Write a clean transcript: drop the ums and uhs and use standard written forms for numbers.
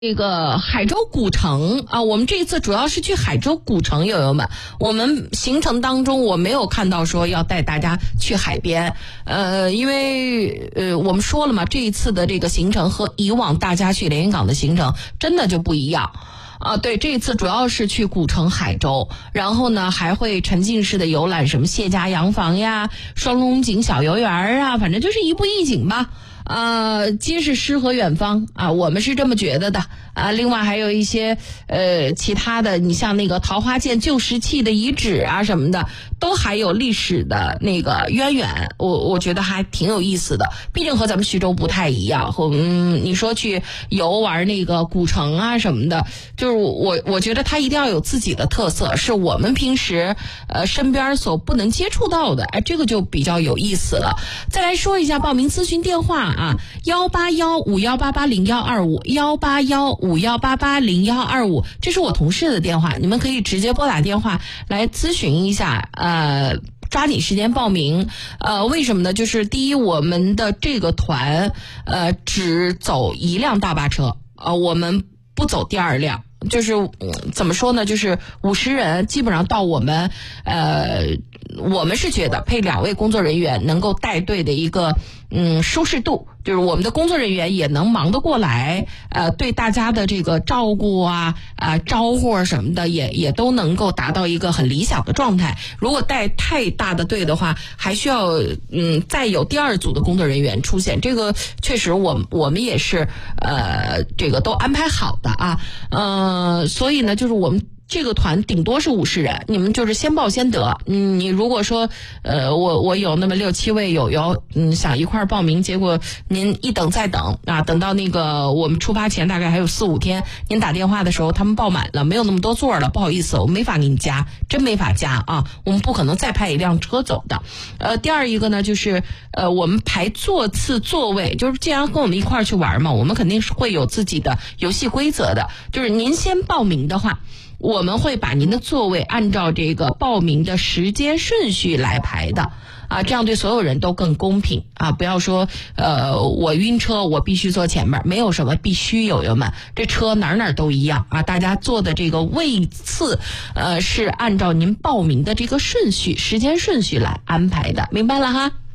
这个海州古城啊，我们这一次主要是去海州古城，友友们，我们行程当中我没有看到说要带大家去海边，因为我们说了嘛，这一次的这个行程和以往大家去连云港的行程真的就不一样。对，这一次主要是去古城海州，然后呢还会沉浸式的游览什么谢家洋房呀、双龙井小游园啊，反正就是一步一景吧。皆是诗和远方啊，我们是这么觉得的啊。另外还有一些其他的，你像那个桃花涧旧石器的遗址啊什么的，都还有历史的那个渊源，我觉得还挺有意思的。毕竟和咱们徐州不太一样，你说去游玩那个古城啊什么的，就是我觉得它一定要有自己的特色，是我们平时身边所不能接触到的，这个就比较有意思了。再来说一下报名咨询电话啊，18151880125，18151880125，这是我同事的电话，你们可以直接拨打电话来咨询一下，抓紧时间报名。为什么呢？就是第一，我们的这个团只走一辆大巴车，我们不走第二辆。就是怎么说呢，就是50人基本上到我们是觉得配2位工作人员能够带队的一个舒适度，就是我们的工作人员也能忙得过来，对大家的这个照顾招呼啊什么的也都能够达到一个很理想的状态。如果带太大的队的话，还需要再有第2组的工作人员出现，这个确实我们也是这个都安排好的啊。所以呢，就是我们这个团顶多是50人，你们就是先报先得。你如果说我有那么6、7位友友想一块报名，结果您一等再等啊，等到那个我们出发前大概还有4、5天，您打电话的时候他们报满了，没有那么多座了，不好意思，我没法给你加，真没法加啊，我们不可能再派一辆车走的。第二一个呢，就是我们排座次座位，就是既然跟我们一块去玩嘛，我们肯定是会有自己的游戏规则的，就是您先报名的话，我们会把您的座位按照这个报名的时间顺序来排的啊，这样对所有人都更公平啊！不要说我晕车我必须坐前面，没有什么必须，友友们，这车哪都一样啊！大家坐的这个位次是按照您报名的这个顺序时间顺序来安排的，明白了哈？